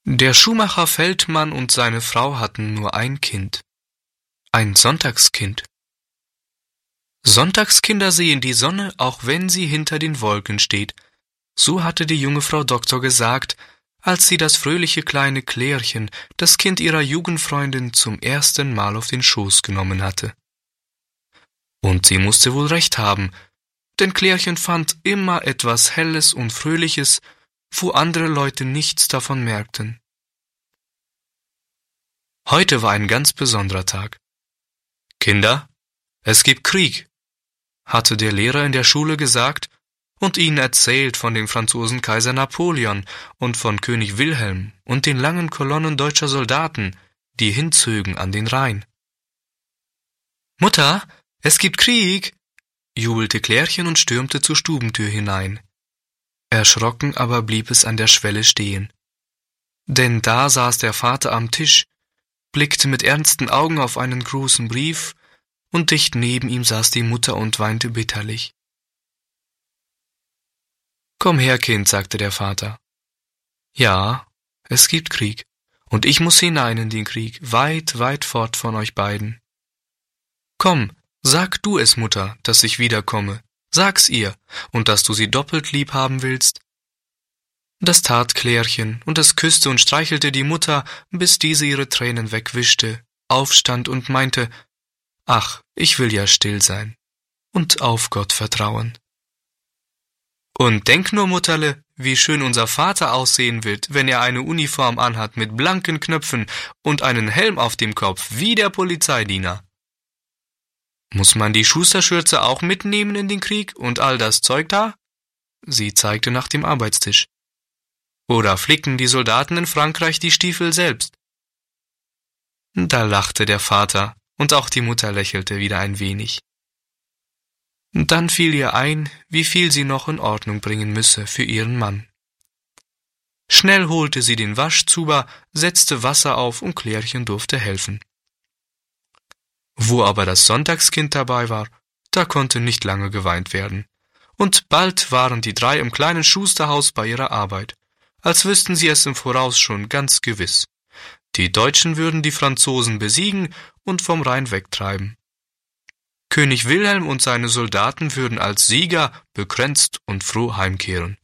Der Schuhmacher Feldmann und seine Frau hatten nur ein Kind, ein Sonntagskind. Sonntagskinder sehen die Sonne, auch wenn sie hinter den Wolken steht. So hatte die junge Frau Doktor gesagt, als sie das fröhliche kleine Klärchen, das Kind ihrer Jugendfreundin, zum ersten Mal auf den Schoß genommen hatte. Und sie musste wohl recht haben, denn Klärchen fand immer etwas Helles und Fröhliches, wo andere Leute nichts davon merkten. Heute war ein ganz besonderer Tag. »Kinder, es gibt Krieg«, hatte der Lehrer in der Schule gesagt und ihnen erzählt von dem Franzosenkaiser Napoleon und von König Wilhelm und den langen Kolonnen deutscher Soldaten, die hinzögen an den Rhein. »Mutter, es gibt Krieg«, jubelte Klärchen und stürmte zur Stubentür hinein. Erschrocken aber blieb es an der Schwelle stehen. Denn da saß der Vater am Tisch, blickte mit ernsten Augen auf einen großen Brief, und dicht neben ihm saß die Mutter und weinte bitterlich. »Komm her, Kind«, sagte der Vater. »Ja, es gibt Krieg, und ich muss hinein in den Krieg, weit, weit fort von euch beiden. Komm, sag du es, Mutter, dass ich wiederkomme. Sag's ihr, und dass du sie doppelt lieb haben willst.« Das tat Klärchen, und es küsste und streichelte die Mutter, bis diese ihre Tränen wegwischte, aufstand und meinte, »Ach, ich will ja still sein und auf Gott vertrauen.« »Und denk nur, Mutterle, wie schön unser Vater aussehen wird, wenn er eine Uniform anhat mit blanken Knöpfen und einen Helm auf dem Kopf, wie der Polizeidiener.« »Muss man die Schusterschürze auch mitnehmen in den Krieg und all das Zeug da?« Sie zeigte nach dem Arbeitstisch. »Oder flicken die Soldaten in Frankreich die Stiefel selbst?« Da lachte der Vater, und auch die Mutter lächelte wieder ein wenig. Dann fiel ihr ein, wie viel sie noch in Ordnung bringen müsse für ihren Mann. Schnell holte sie den Waschzuber, setzte Wasser auf und Klärchen durfte helfen. Wo aber das Sonntagskind dabei war, da konnte nicht lange geweint werden. Und bald waren die drei im kleinen Schusterhaus bei ihrer Arbeit, als wüssten sie es im Voraus schon ganz gewiss. Die Deutschen würden die Franzosen besiegen und vom Rhein wegtreiben. König Wilhelm und seine Soldaten würden als Sieger bekränzt und froh heimkehren.